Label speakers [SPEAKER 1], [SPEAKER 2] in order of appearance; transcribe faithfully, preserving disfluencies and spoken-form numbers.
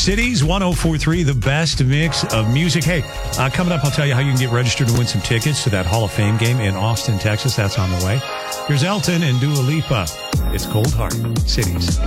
[SPEAKER 1] Cities, one oh four point three, the best mix of music. Hey, uh, coming up, I'll tell you how you can get registered to win some tickets to that Hall of Fame game in Austin, Texas. That's on the way. Here's Elton and Dua Lipa. It's Cold Heart. Cities.